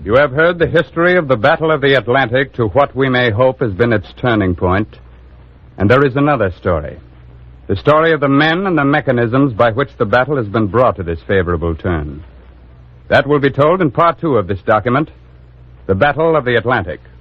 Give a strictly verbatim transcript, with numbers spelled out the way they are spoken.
You have heard the history of the Battle of the Atlantic to what we may hope has been its turning point. And there is another story. The story of the men and the mechanisms by which the battle has been brought to this favorable turn. That will be told in part two of this document, The Battle of the Atlantic.